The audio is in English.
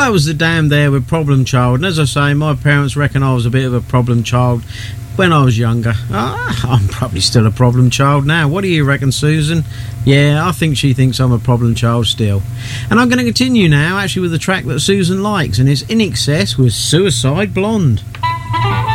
that was The Damned there with Problem Child. And as I say, my parents reckon I was a bit of a problem child when I was younger. I'm probably still a problem child now. What do you reckon, Susan? Yeah, I think she thinks I'm a problem child still. And I'm going to continue now, actually, with the track that Susan likes, and it's In Excess with Suicide Blonde.